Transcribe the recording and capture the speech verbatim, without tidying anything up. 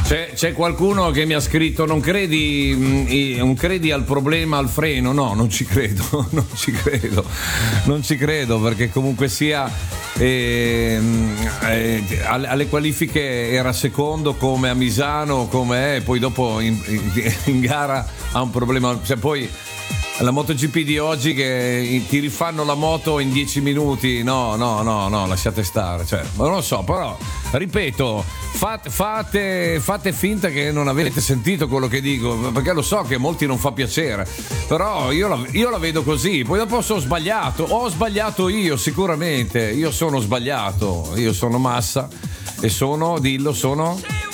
C'è, c'è qualcuno che mi ha scritto: non credi, non credi al problema al freno? No, non ci credo, non ci credo, non ci credo, perché comunque sia eh, eh, alle qualifiche era secondo come a Misano, come è, poi dopo in, in, in gara ha un problema, cioè poi la MotoGP di oggi che ti rifanno la moto in dieci minuti, no, no, no, no, lasciate stare, cioè, ma non lo so, però, ripeto, fate, fate, fate finta che non avete sentito quello che dico, perché lo so che a molti non fa piacere, però io la, io la vedo così, poi dopo sono sbagliato, ho sbagliato io sicuramente, io sono sbagliato, io sono Massa e sono, dillo, sono...